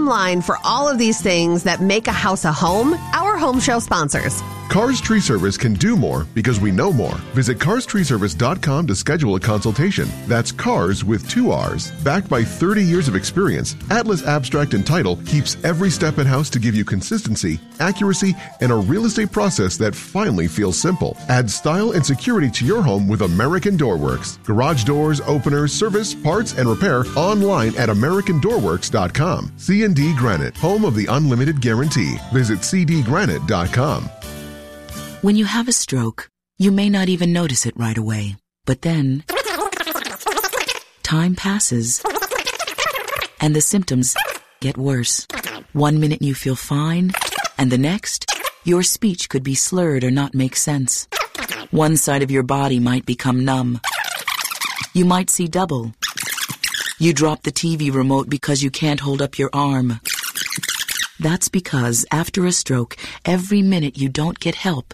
line for all of these things that make a house a home, our home show sponsors. Cars Tree Service can do more because we know more. Visit carstreeservice.com to schedule a consultation. That's cars with 2 R's. Backed by 30 years of experience, Atlas Abstract and Title keeps every step in-house to give you consistency, accuracy, and a real estate process that finally feels simple. Add style and security to your home with American Doorworks. Garage doors, openers, service, parts, and repair online at AmericanDoorworks.com. C&D Granite, home of the unlimited guarantee. Visit cdgranite.com. When you have a stroke, you may not even notice it right away. But then, time passes, and the symptoms get worse. 1 minute you feel fine, and the next, your speech could be slurred or not make sense. One side of your body might become numb. You might see double. You drop the TV remote because you can't hold up your arm. That's because after a stroke, every minute you don't get help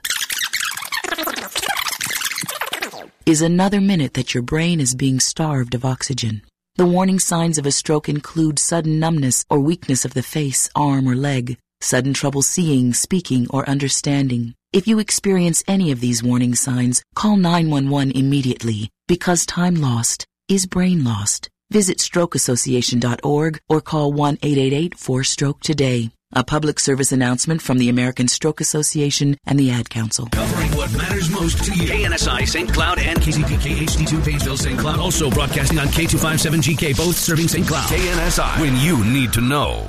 is another minute that your brain is being starved of oxygen. The warning signs of a stroke include sudden numbness or weakness of the face, arm, or leg, sudden trouble seeing, speaking, or understanding. If you experience any of these warning signs, call 911 immediately, because time lost is brain lost. Visit strokeassociation.org or call 1-888-4-STROKE today. A public service announcement from the American Stroke Association and the Ad Council. Covering what matters most to you. KNSI St. Cloud and KCPK HD2 Painesville St. Cloud. Also broadcasting on K257GK, both serving St. Cloud. KNSI, when you need to know.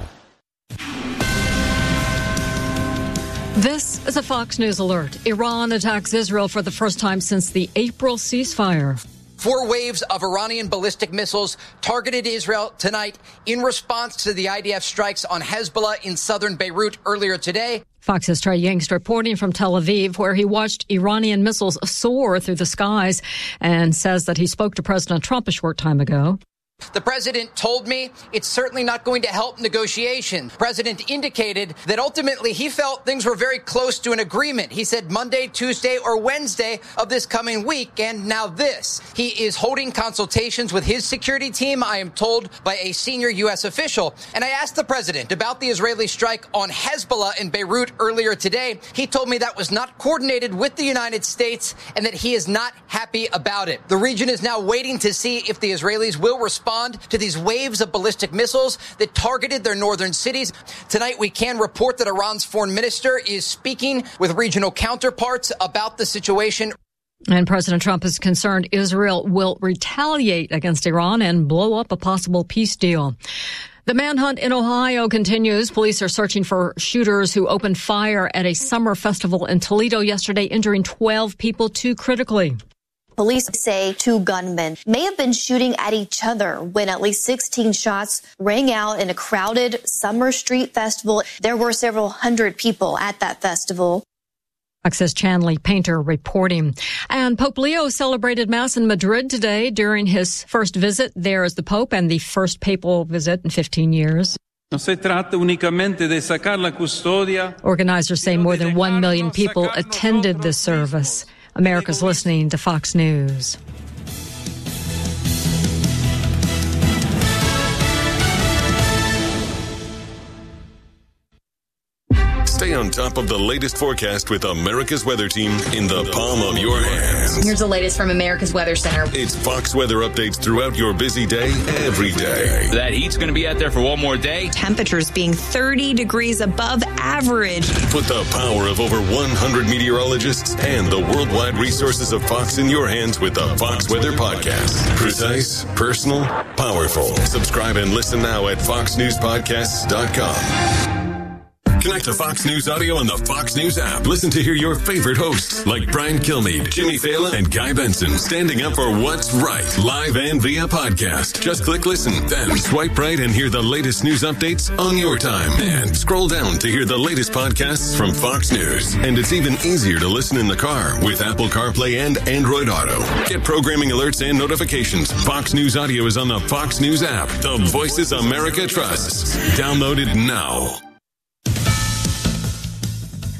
This is a Fox News alert. Iran attacks Israel for the first time since the April ceasefire. 4 waves of Iranian ballistic missiles targeted Israel tonight in response to the IDF strikes on Hezbollah in southern Beirut earlier today. Fox's Trey Yingst reporting from Tel Aviv, where he watched Iranian missiles soar through the skies and says that he spoke to President Trump a short time ago. The president told me it's certainly not going to help negotiations. The president indicated that ultimately he felt things were very close to an agreement. He said Monday, Tuesday, or Wednesday of this coming week. And now this. He is holding consultations with his security team, I am told by a senior U.S. official. And I asked the president about the Israeli strike on Hezbollah in Beirut earlier today. He told me that was not coordinated with the United States and that he is not happy about it. The region is now waiting to see if the Israelis will respond to these waves of ballistic missiles that targeted their northern cities. Tonight, we can report that Iran's foreign minister is speaking with regional counterparts about the situation. And President Trump is concerned Israel will retaliate against Iran and blow up a possible peace deal. The manhunt in Ohio continues. Police are searching for shooters who opened fire at a summer festival in Toledo yesterday, injuring 12 people, 2 critically. Police say 2 gunmen may have been shooting at each other when at least 16 shots rang out in a crowded summer street festival. There were several hundred people at that festival. Fox's Chanley Painter reporting. And Pope Leo celebrated Mass in Madrid today during his first visit there as the Pope and the first papal visit in 15 years. Organizers say more than 1 million people attended this service. America's listening to Fox News. Stay on top of the latest forecast with America's Weather Team in the palm of your hands. Here's the latest from America's Weather Center. It's Fox weather updates throughout your busy day, every day. That heat's going to be out there for one more day. Temperatures being 30 degrees above average. Put the power of over 100 meteorologists and the worldwide resources of Fox in your hands with the Fox Weather Podcast. Precise, personal, powerful. Subscribe and listen now at foxnewspodcasts.com. Connect to Fox News Audio on the Fox News app. Listen to hear your favorite hosts like Brian Kilmeade, Jimmy Fallon, and Guy Benson standing up for what's right, live and via podcast. Just click listen, then swipe right and hear the latest news updates on your time. And scroll down to hear the latest podcasts from Fox News. And it's even easier to listen in the car with Apple CarPlay and Android Auto. Get programming alerts and notifications. Fox News Audio is on the Fox News app. The voices America trusts. Download it now.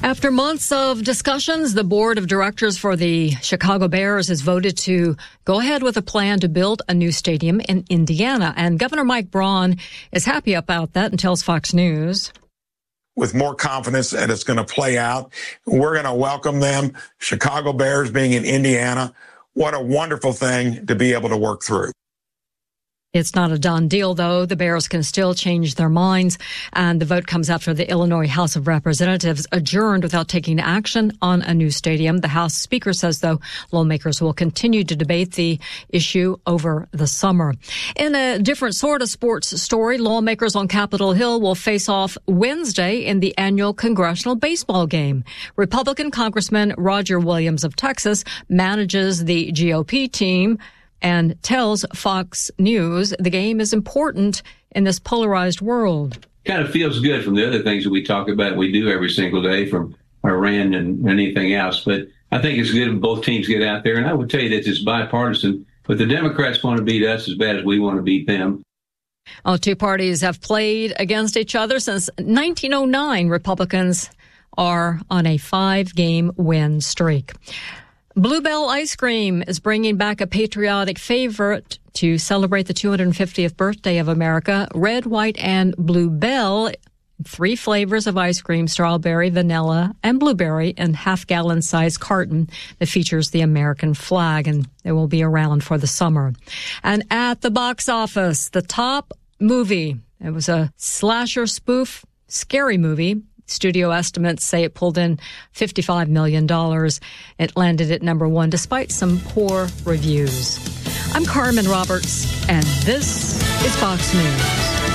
After months of discussions, the board of directors for the Chicago Bears has voted to go ahead with a plan to build a new stadium in Indiana. And Governor Mike Braun is happy about that and tells Fox News. With more confidence that it's going to play out, we're going to welcome them. Chicago Bears being in Indiana, what a wonderful thing to be able to work through. It's not a done deal, though. The Bears can still change their minds, and the vote comes after the Illinois House of Representatives adjourned without taking action on a new stadium. The House Speaker says, though, lawmakers will continue to debate the issue over the summer. In a different sort of sports story, lawmakers on Capitol Hill will face off Wednesday in the annual congressional baseball game. Republican Congressman Roger Williams of Texas manages the GOP team and tells Fox News the game is important in this polarized world. Kind of feels good from the other things that we talk about, we do every single day, from Iran and anything else. But I think it's good if both teams get out there. And I would tell you that it's bipartisan, but the Democrats want to beat us as bad as we want to beat them. All two parties have played against each other since 1909. Republicans are on a 5-game win streak. Bluebell Ice Cream is bringing back a patriotic favorite to celebrate the 250th birthday of America. Red, white, and Bluebell, 3 flavors of ice cream, strawberry, vanilla, and blueberry in half-gallon size carton that features the American flag, and it will be around for the summer. And at the box office, the top movie, it was a slasher spoof, scary movie. Studio estimates say it pulled in $55 million. It landed at number 1 despite some poor reviews. I'm Carmen Roberts, and this is Fox News.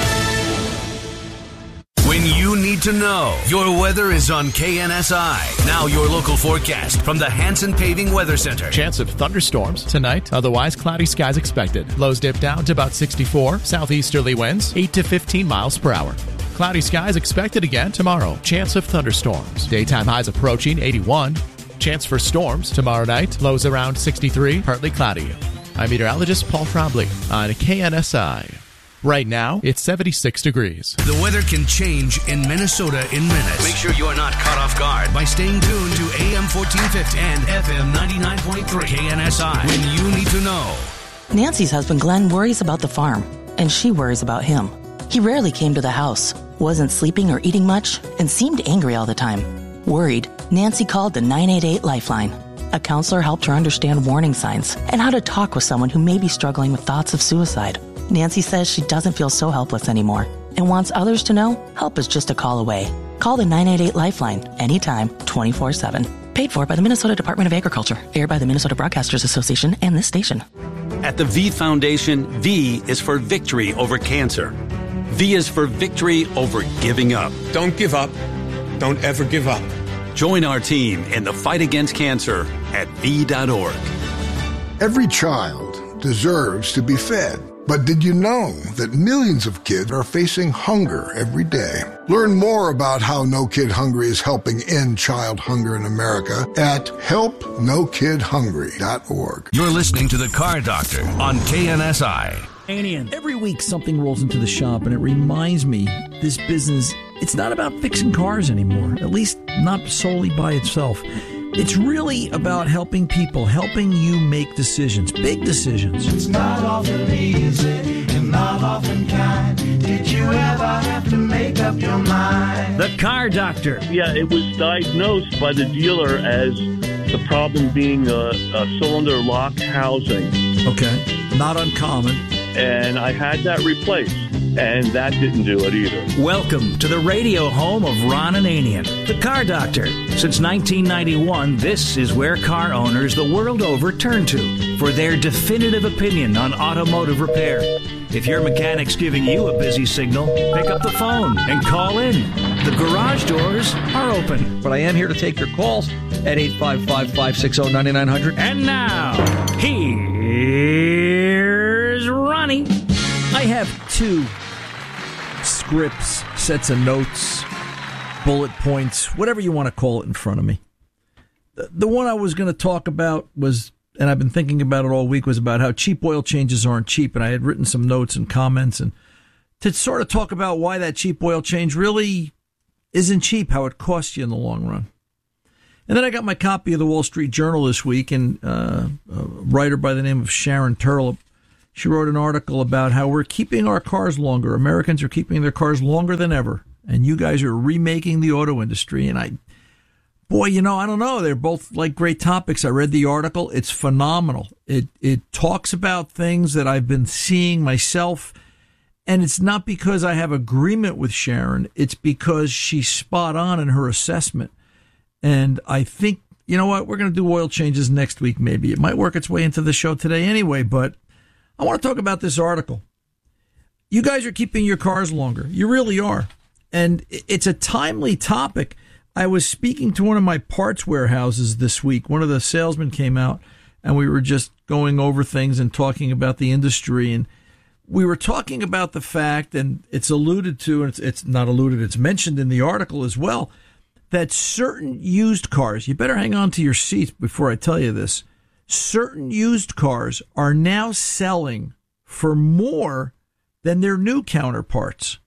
When you need to know, your weather is on KNSI. Now your local forecast from the Hanson Paving Weather Center. Chance of thunderstorms tonight. Otherwise, cloudy skies expected. Lows dip down to about 64. Southeasterly winds 8 to 15 miles per hour. Cloudy skies expected again tomorrow. Chance of thunderstorms. Daytime highs approaching 81. Chance for storms tomorrow night. Lows around 63. Partly cloudy. I'm meteorologist Paul Trombley on KNSI. Right now, it's 76 degrees. The weather can change in Minnesota in minutes. Make sure you are not caught off guard by staying tuned to AM 1450 and FM 99.3 KNSI. When you need to know. Nancy's husband Glenn worries about the farm, and she worries about him. He rarely came to the house, wasn't sleeping or eating much, and seemed angry all the time. Worried, Nancy called the 988 Lifeline. A counselor helped her understand warning signs and how to talk with someone who may be struggling with thoughts of suicide. Nancy says she doesn't feel so helpless anymore and wants others to know help is just a call away. Call the 988 Lifeline anytime, 24/7. Paid for by the Minnesota Department of Agriculture. Aired by the Minnesota Broadcasters Association and this station. At the V Foundation, V is for victory over cancer. V is for victory over giving up. Don't give up. Don't ever give up. Join our team in the fight against cancer at V.org. Every child deserves to be fed. But did you know that millions of kids are facing hunger every day? Learn more about how No Kid Hungry is helping end child hunger in America at helpnokidhungry.org. You're listening to The Car Doctor on KNSI. Every week something rolls into the shop and it reminds me this business, it's not about fixing cars anymore, at least not solely by itself. It's really about helping people, helping you make decisions, big decisions. It's not often easy and not often kind. Did you ever have to make up your mind? The Car Doctor. Yeah, it was diagnosed by the dealer as the problem being a cylinder lock housing. Okay, not uncommon. And I had that replaced, and that didn't do it either. Welcome to the radio home of Ron Ananian, the Car Doctor. Since 1991, this is where car owners the world over turn to for their definitive opinion on automotive repair. If your mechanic's giving you a busy signal, pick up the phone and call in. The garage doors are open. But I am here to take your calls at 855-560-9900. And now, here's Ronnie. I have 2 scripts, sets of notes, bullet points, whatever you want to call it, in front of me. The one I was going to talk about was, and I've been thinking about it all week, was about how cheap oil changes aren't cheap. And I had written some notes and comments and to sort of talk about why that cheap oil change really isn't cheap, how it costs you in the long run. And then I got my copy of the Wall Street Journal this week, and a writer by the name of Sharon Turlip, she wrote an article about how we're keeping our cars longer. Americans are keeping their cars longer than ever, and you guys are remaking the auto industry. And I don't know. They're both like great topics. I read the article. It's phenomenal. It talks about things that I've been seeing myself. And it's not because I have agreement with Sharon. It's because she's spot on in her assessment. And I think, you know what, we're going to do oil changes next week maybe. It might work its way into the show today anyway, but I want to talk about this article. You guys are keeping your cars longer. You really are. And it's a timely topic. I was speaking to one of my parts warehouses this week. One of the salesmen came out, and we were just going over things and talking about the industry. And we were talking about the fact, and it's alluded to, and it's not alluded, it's mentioned in the article as well, that certain used cars, you better hang on to your seats before I tell you this, certain used cars are now selling for more than their new counterparts.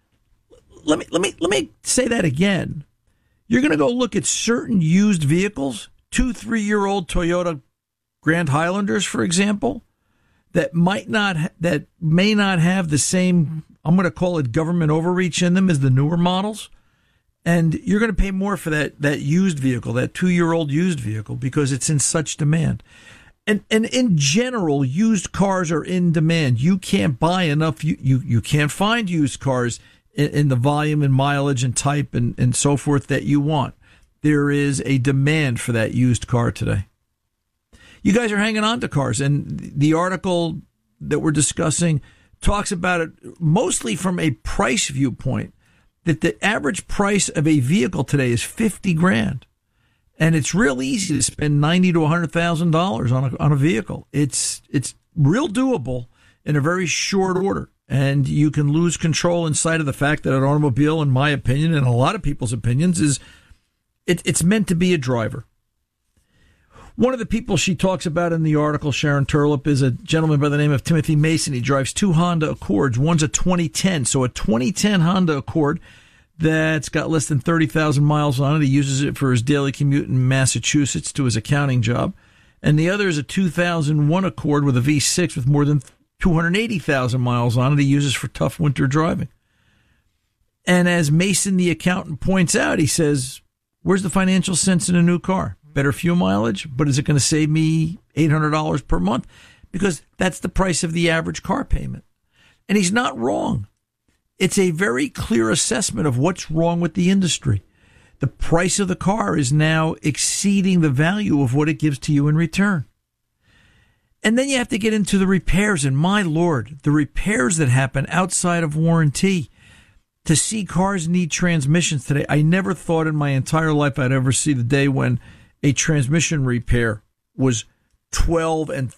Let me say that again. You're going to go look at certain used vehicles, 2-3-year-old Toyota Grand Highlanders, for example, that may not have the same, I'm going to call it government overreach in them as the newer models. And you're going to pay more for that used vehicle, that 2-year-old used vehicle, because it's in such demand. And in general, used cars are in demand. You can't buy enough. You can't find used cars in the volume and mileage and type and so forth that you want. There is a demand for that used car today. You guys are hanging on to cars, and the article that we're discussing talks about it mostly from a price viewpoint, that the average price of a vehicle today is $50,000, and it's real easy to spend $90,000 to $100,000 on a vehicle. It's real doable in a very short order, and you can lose control in sight of the fact that an automobile, in my opinion, and a lot of people's opinions, is it's meant to be a driver. One of the people she talks about in the article, Sharon Turlip, is a gentleman by the name of Timothy Mason. He drives 2 Honda Accords. One's a 2010. So a 2010 Honda Accord that's got less than 30,000 miles on it. He uses it for his daily commute in Massachusetts to his accounting job. And the other is a 2001 Accord with a V6 with more than 280,000 miles on it. He uses for tough winter driving. And as Mason, the accountant, points out, he says, where's the financial sense in a new car? Better fuel mileage, but is it going to save me $800 per month? Because that's the price of the average car payment. And he's not wrong. It's a very clear assessment of what's wrong with the industry. The price of the car is now exceeding the value of what it gives to you in return. And then you have to get into the repairs. And my Lord, the repairs that happen outside of warranty. To see cars need transmissions today, I never thought in my entire life I'd ever see the day when a transmission repair was $12,000 and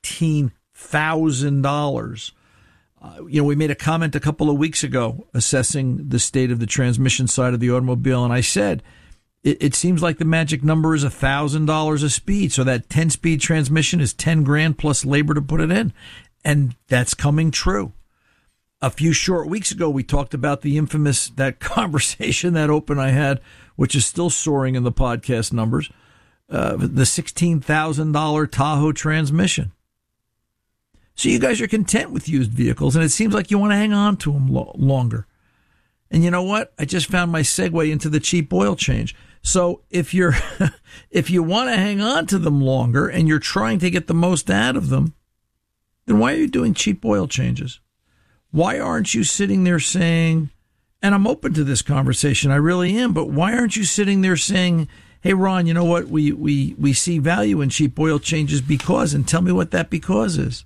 $13,000. We made a comment a couple of weeks ago assessing the state of the transmission side of the automobile, and I said it seems like the magic number is $1,000 a speed. So that 10-speed transmission is $10,000 plus labor to put it in, and that's coming true. A few short weeks ago, we talked about that conversation, that open I had, which is still soaring in the podcast numbers. The $16,000 Tahoe transmission. So you guys are content with used vehicles, and it seems like you want to hang on to them longer. And you know what? I just found my segue into the cheap oil change. So if you want to hang on to them longer and you're trying to get the most out of them, then why are you doing cheap oil changes? Why aren't you sitting there saying, and I'm open to this conversation, I really am, but why aren't you sitting there saying, hey, Ron, you know what? We see value in cheap oil changes because, and tell me what that because is.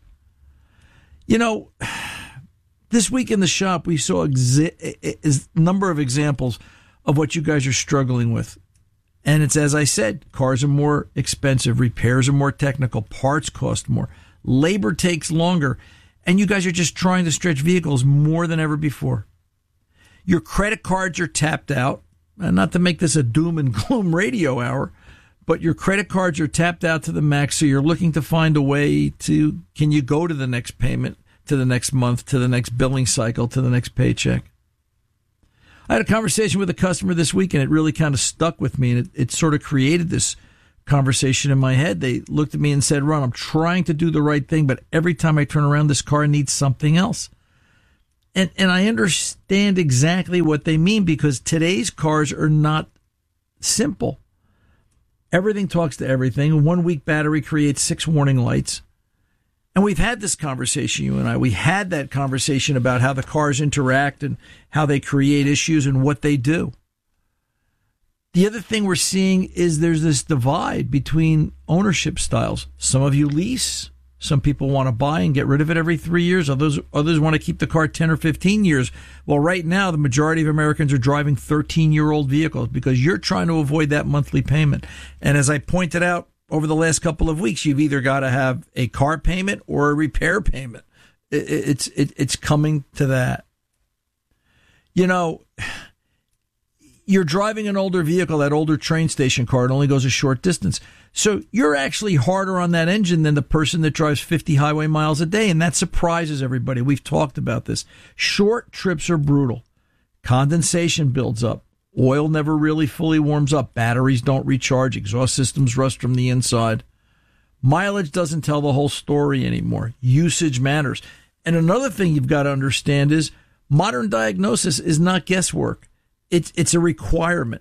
This week in the shop, we saw a number of examples of what you guys are struggling with. And it's, as I said, cars are more expensive, repairs are more technical, parts cost more, labor takes longer, and you guys are just trying to stretch vehicles more than ever before. Your credit cards are tapped out. And not to make this a doom and gloom radio hour, but your credit cards are tapped out to the max, so you're looking to find a way to, can you go to the next payment, to the next month, to the next billing cycle, to the next paycheck? I had a conversation with a customer this week, and it really kind of stuck with me, and it sort of created this conversation in my head. They looked at me and said, Ron, I'm trying to do the right thing, but every time I turn around, this car needs something else. And I understand exactly what they mean, because today's cars are not simple. Everything talks to everything. A 1 week battery creates 6 warning lights. And we've had this conversation, you and I. We had that conversation about how the cars interact and how they create issues and what they do. The other thing we're seeing is there's this divide between ownership styles. Some of you lease. Some people want to buy and get rid of it every 3 years. Others want to keep the car 10 or 15 years. Well, right now, the majority of Americans are driving 13-year-old vehicles because you're trying to avoid that monthly payment. And as I pointed out over the last couple of weeks, you've either got to have a car payment or a repair payment. It's coming to that. You know, you're driving an older vehicle, that older train station car. It only goes a short distance. So you're actually harder on that engine than the person that drives 50 highway miles a day, and that surprises everybody. We've talked about this. Short trips are brutal. Condensation builds up. Oil never really fully warms up. Batteries don't recharge. Exhaust systems rust from the inside. Mileage doesn't tell the whole story anymore. Usage matters. And another thing you've got to understand is modern diagnosis is not guesswork. It's a requirement.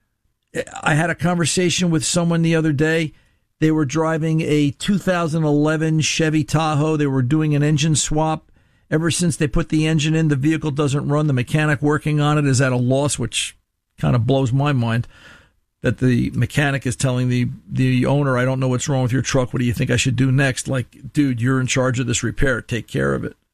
I had a conversation with someone the other day. They were driving a 2011 Chevy Tahoe. They were doing an engine swap. Ever since they put the engine in, the vehicle doesn't run. The mechanic working on it is at a loss, which kind of blows my mind that the mechanic is telling the owner, I don't know what's wrong with your truck. What do you think I should do next? Like, dude, you're in charge of this repair. Take care of it.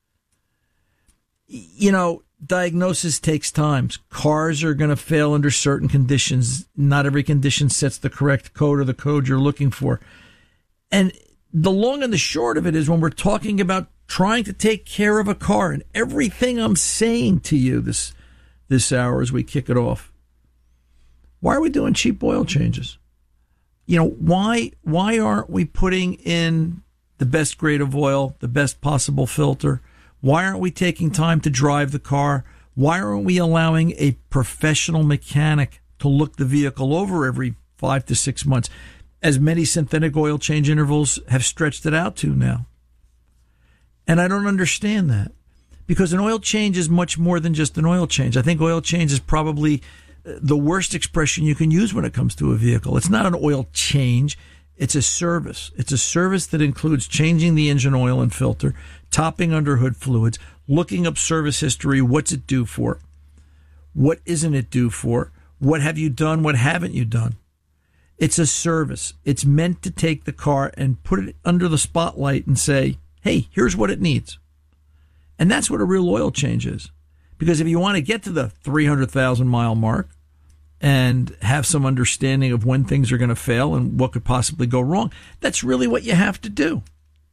You know, diagnosis takes time. Cars are going to fail under certain conditions. Not every condition sets the correct code or the code you're looking for. And the long and the short of it is when we're talking about trying to take care of a car, and everything I'm saying to you this hour as we kick it off, why are we doing cheap oil changes? You know, why aren't we putting in the best grade of oil, the best possible filter? Why aren't we taking time to drive the car? Why aren't we allowing a professional mechanic to look the vehicle over every 5 to 6 months, as many synthetic oil change intervals have stretched it out to now? And I don't understand that, because an oil change is much more than just an oil change. I think oil change is probably the worst expression you can use when it comes to a vehicle. It's not an oil change. It's a service. It's a service that includes changing the engine oil and filter, topping under hood fluids, looking up service history. What's it due for? What isn't it due for? What have you done? What haven't you done? It's a service. It's meant to take the car and put it under the spotlight and say, hey, here's what it needs. And that's what a real oil change is. Because if you want to get to the 300,000 mile mark and have some understanding of when things are going to fail and what could possibly go wrong, that's really what you have to do.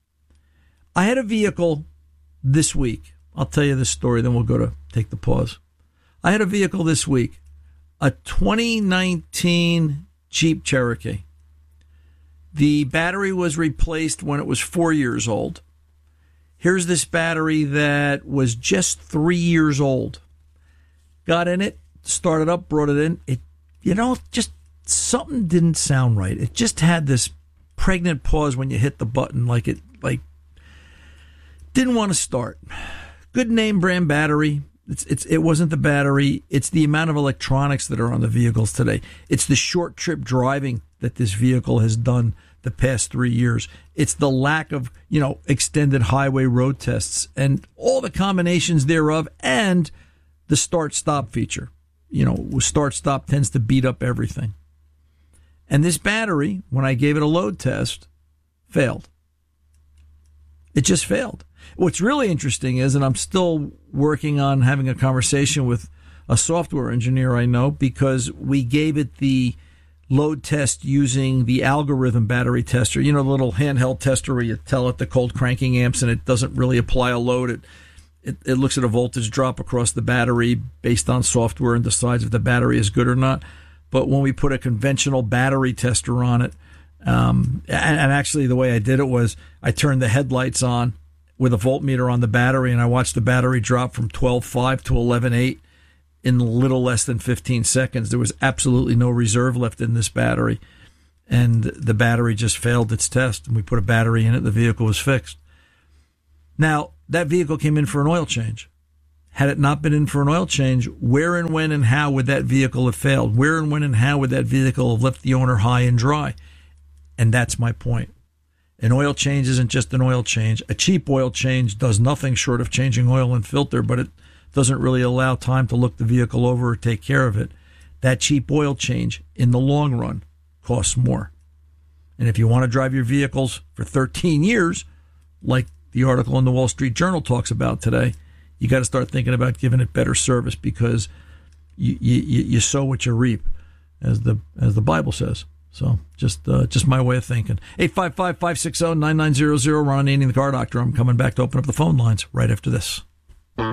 I had a vehicle this week. I'll tell you this story, then we'll go to take the pause. I had a vehicle this week, a 2019 Jeep Cherokee. The battery was replaced when it was 4 years old. Here's this battery that was just 3 years old. Got in it, started up, brought it in. It, just something didn't sound right. It just had this pregnant pause when you hit the button, like didn't want to start. Good name brand battery. It wasn't the battery. It's the amount of electronics that are on the vehicles today. It's the short trip driving that this vehicle has done the past 3 years. It's the lack of, extended highway road tests and all the combinations thereof, and the start-stop feature. Start-stop tends to beat up everything. And this battery, when I gave it a load test, failed. It just failed. What's really interesting is, and I'm still working on having a conversation with a software engineer I know, because we gave it the load test using the algorithm battery tester, the little handheld tester where you tell it the cold cranking amps and it doesn't really apply a load. It looks at a voltage drop across the battery based on software and decides if the battery is good or not. But when we put a conventional battery tester on it, and actually the way I did it was I turned the headlights on with a voltmeter on the battery, and I watched the battery drop from 12.5 to 11.8. in little less than 15 seconds. There was absolutely no reserve left in this battery, and the battery just failed its test, and we put a battery in it. The vehicle was fixed. Now, that vehicle came in for an oil change. Had it not been in for an oil change, where and when and how would that vehicle have failed? Where and when and how would that vehicle have left the owner high and dry? And that's my point. An oil change isn't just an oil change. A cheap oil change does nothing short of changing oil and filter, but it doesn't really allow time to look the vehicle over or take care of it. That cheap oil change, in the long run, costs more. And if you want to drive your vehicles for 13 years, like the article in the Wall Street Journal talks about today, you got to start thinking about giving it better service, because you sow what you reap, as the Bible says. So just my way of thinking. 855-560-9900, Ron Ananian, the Car Doctor. I'm coming back to open up the phone lines right after this.